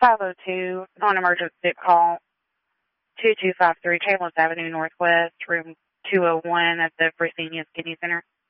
502, non-emergency call, 2253 Chambliss Avenue Northwest, room 201 at the Fresenius Kidney Center.